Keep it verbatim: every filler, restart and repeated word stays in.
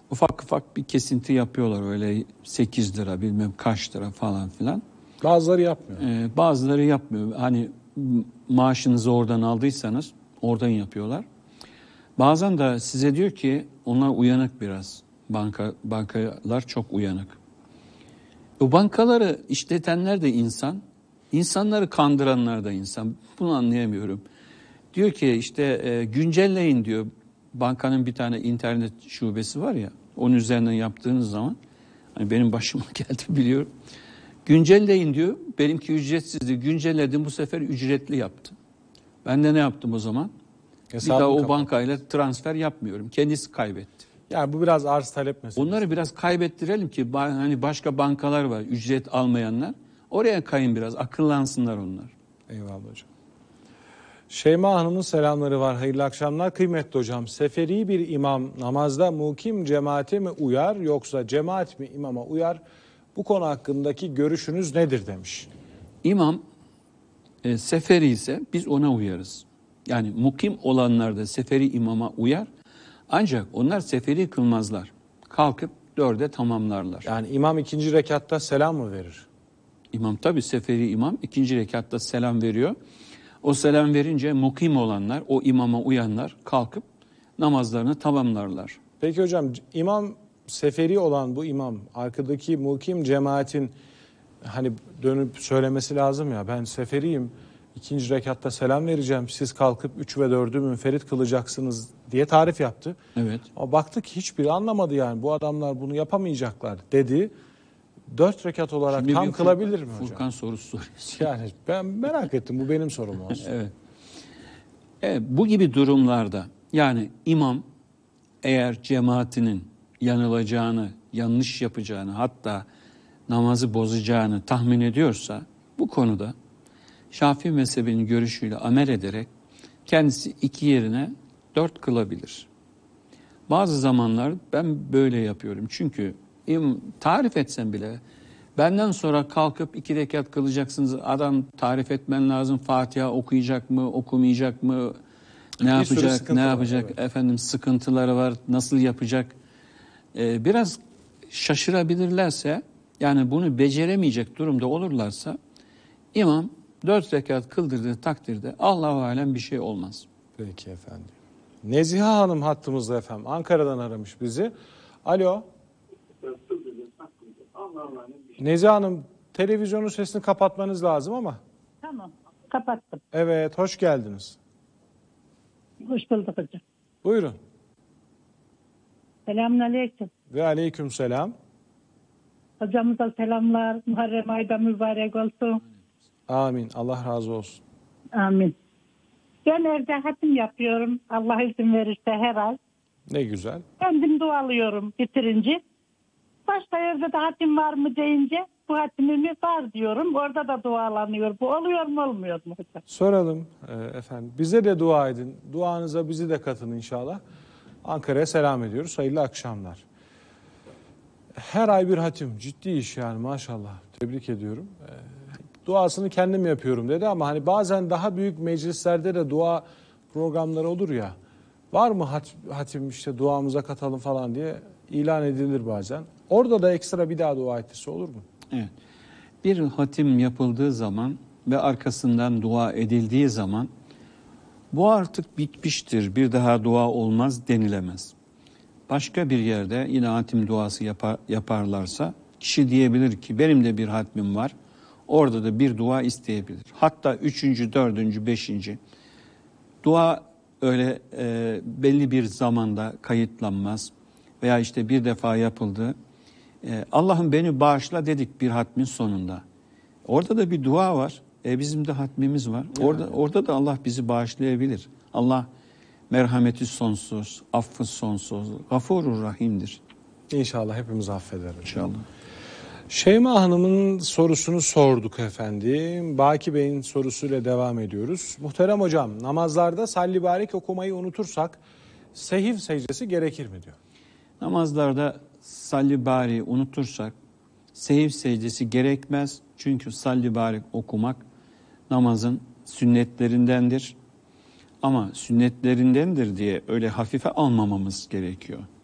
ufak ufak bir kesinti yapıyorlar, öyle sekiz lira bilmem kaç lira falan filan. Bazıları yapmıyor. Ee, bazıları yapmıyor. Hani maaşınızı oradan aldıysanız oradan yapıyorlar. Bazen de size diyor ki onlar uyanık biraz. Banka bankalar çok uyanık. Bu bankaları işletenler de insan, insanları kandıranlar da insan. Bunu anlayamıyorum. Diyor ki işte e, güncelleyin diyor. Bankanın bir tane internet şubesi var ya, onun üzerinden yaptığınız zaman, hani benim başıma geldi biliyorum. Güncelleyin diyor. Benimki ücretsizdi. Güncelledim, bu sefer ücretli yaptı. Ben de ne yaptım o zaman? Hesabını bir daha o kapat. bankayla transfer yapmıyorum. Kendisi kaybetti. Yani bu biraz arz talep meselesi. Onları biraz kaybettirelim ki hani başka bankalar var, ücret almayanlar. Oraya kayın biraz, akıllansınlar onlar. Eyvallah hocam. Şeyma Hanım'ın selamları var. Hayırlı akşamlar. Kıymetli hocam, seferi bir imam namazda mukim cemaate mi uyar yoksa cemaat mi imama uyar? Bu konu hakkındaki görüşünüz nedir demiş. İmam e, seferi ise biz ona uyarız. Yani mukim olanlar da seferi imama uyar. Ancak onlar seferi kılmazlar. Kalkıp dörde tamamlarlar. Yani imam ikinci rekatta selam mı verir? İmam tabii seferi imam ikinci rekatta selam veriyor. O selam verince mukim olanlar, o imama uyanlar kalkıp namazlarını tamamlarlar. Peki hocam, imam seferi olan bu imam arkadaki mukim cemaatin hani dönüp söylemesi lazım ya, ben seferiyim, ikinci rekatta selam vereceğim, siz kalkıp üç ve dördü münferit kılacaksınız diye tarif yaptı. Evet. Ama baktık hiçbiri anlamadı, yani bu adamlar bunu yapamayacaklar dedi. Dört rekat olarak Şimdi tam kılabilir Furkan, mi hocam? Furkan sorusu soruyorsun. Yani ben merak ettim, bu benim sorum olsun. Evet. Evet, bu gibi durumlarda yani imam eğer cemaatinin yanılacağını, yanlış yapacağını, hatta namazı bozacağını tahmin ediyorsa bu konuda Şafii mezhebinin görüşüyle amel ederek kendisi iki yerine dört kılabilir. Bazı zamanlar ben böyle yapıyorum. Çünkü tarif etsem bile benden sonra kalkıp iki rekat kılacaksınız. Adam tarif etmen lazım. Fatiha okuyacak mı, okumayacak mı? Ne yapacak, ne yapacak? Var, evet. Efendim sıkıntıları var. Nasıl yapacak? Ee, biraz şaşırabilirlerse, yani bunu beceremeyecek durumda olurlarsa imam dört rekat kıldırdığı takdirde Allah-u alem bir şey olmaz. Peki efendim. Neziha Hanım hattımızda efendim. Ankara'dan aramış bizi. Alo. Neziha Hanım, televizyonun sesini kapatmanız lazım ama. Tamam, kapattım. Evet, hoş geldiniz. Hoş bulduk hocam. Buyurun. Selamünaleyküm. Ve aleyküm selam. Hocamıza selamlar. Muharrem ayda mübarek olsun. Amin. Allah razı olsun. Amin. Ben evde hatim yapıyorum. Allah izin verirse her ay. Ne güzel. Kendim dualıyorum bitirince. Başka evde de hatim var mı deyince bu hatimimi var diyorum. Orada da dualanıyor. Bu oluyor mu olmuyor mu hocam? Soralım e, efendim. Bize de dua edin. Duanıza bizi de katın inşallah. Ankara'ya selam ediyoruz. Hayırlı akşamlar. Her ay bir hatim. Ciddi iş yani, maşallah. Tebrik ediyorum. E, duasını kendim yapıyorum dedi ama hani bazen daha büyük meclislerde de dua programları olur ya. Var mı hat, hatim işte duamıza katalım falan diye ilan edilir bazen. Orada da ekstra bir daha dua etmesi olur mu? Evet. Bir hatim yapıldığı zaman ve arkasından dua edildiği zaman bu artık bitmiştir, bir daha dua olmaz denilemez. Başka bir yerde yine hatim duası yapar, yaparlarsa kişi diyebilir ki benim de bir hatmim var. Orada da bir dua isteyebilir. Hatta üçüncü, dördüncü, beşinci dua öyle e, belli bir zamanda kayıtlanmaz. Veya işte bir defa yapıldı. E, Allah'ım beni bağışla dedik bir hatmin sonunda. Orada da bir dua var. E, bizim de hatmimiz var. Yani. Orada orada da Allah bizi bağışlayabilir. Allah merhameti sonsuz, affı sonsuz, gafurur rahimdir. İnşallah hepimiz affeder. İnşallah. Şeyma Hanım'ın sorusunu sorduk efendim. Baki Bey'in sorusuyla devam ediyoruz. Muhterem hocam, namazlarda salli barik okumayı unutursak sehiv secdesi gerekir mi diyor. Namazlarda salli bari unutursak sehiv secdesi gerekmez. Çünkü salli barik okumak namazın sünnetlerindendir. Ama sünnetlerindendir diye öyle hafife almamamız gerekiyor.